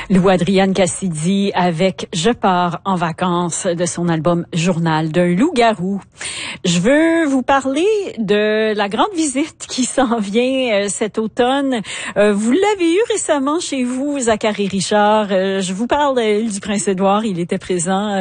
Lou Adrienne Cassidy avec Je pars en vacances de son album Journal d'un loup-garou. Je veux vous parler de la grande visite qui s'en vient cet automne. Vous l'avez eu récemment chez vous, Zachary Richard. Je vous parle de l'île du Prince-Édouard. Il était présent,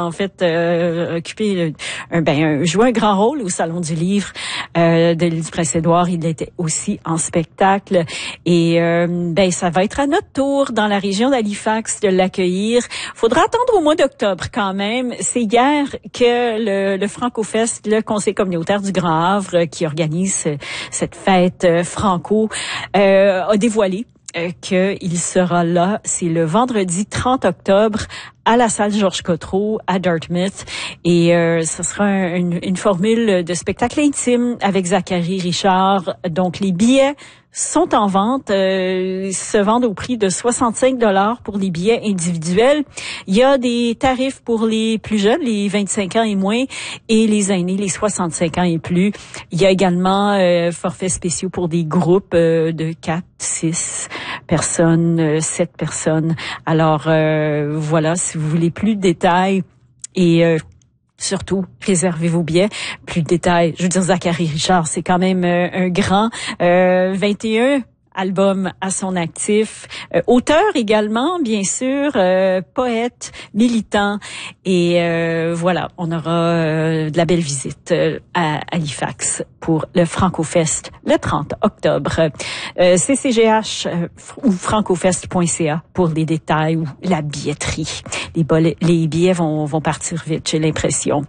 jouait un grand rôle au Salon du Livre de l'île du Prince-Édouard. Il était aussi en spectacle. Et ça va être à notre tour dans la région d'Halifax de l'accueillir. Faudra attendre au mois d'octobre quand même. C'est hier que le FrancoFest, le Conseil communautaire du Grand Havre, qui organise cette fête franco, a dévoilé qu'il sera là. C'est le vendredi 30 octobre à la salle Georges Cottereau à Dartmouth. Et ce sera une formule de spectacle intime avec Zachary Richard. Donc, les billets sont en vente, se vendent au prix de 65 $ pour les billets individuels. Il y a des tarifs pour les plus jeunes, les 25 ans et moins, et les aînés, les 65 ans et plus. Il y a également forfaits spéciaux pour des groupes de 4, 6 personnes, 7 personnes. Alors, voilà, si vous voulez plus de détails et surtout, réservez vos billets. Plus de détails. Je veux dire, Zachary Richard, c'est quand même un grand. 21 albums à son actif. Auteur également, bien sûr. Poète, militant. Et voilà, on aura de la belle visite à Halifax pour le FrancoFest le 30 octobre. CCGH ou francofest.ca pour les détails ou la billetterie. Les billets vont partir vite, j'ai l'impression.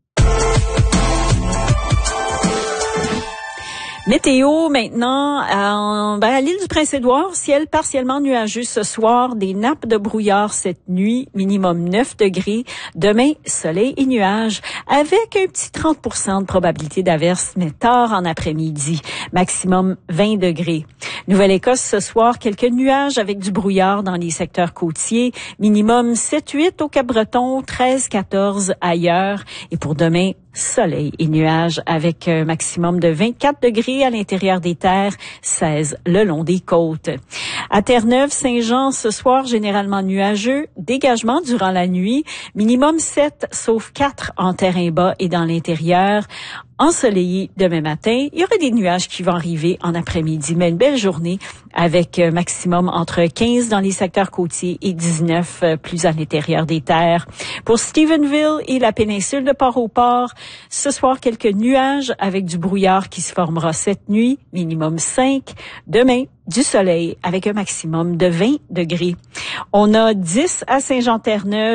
Météo maintenant, à l'île du Prince-Édouard, ciel partiellement nuageux ce soir, des nappes de brouillard cette nuit, minimum 9 degrés. Demain, soleil et nuages, avec un petit 30% de probabilité d'averse, mais tard en après-midi, maximum 20 degrés. Nouvelle-Écosse ce soir, quelques nuages avec du brouillard dans les secteurs côtiers, minimum 7-8 au Cap-Breton, 13-14 ailleurs. Et pour demain, soleil et nuages avec un maximum de 24 degrés à l'intérieur des terres, 16 le long des côtes. À Terre-Neuve, Saint-Jean, ce soir, généralement nuageux, dégagement durant la nuit, minimum 7, sauf 4 en terrain bas et dans l'intérieur. Ensoleillé demain matin, il y aura des nuages qui vont arriver en après-midi, mais une belle journée avec maximum entre 15 dans les secteurs côtiers et 19 plus à l'intérieur des terres. Pour Stephenville et la péninsule de Port-au-Port, ce soir, quelques nuages avec du brouillard qui se formera cette nuit, minimum 5. Demain, du soleil avec un maximum de 20 degrés. On a 10 à Saint-Jean-Terre-Neuve.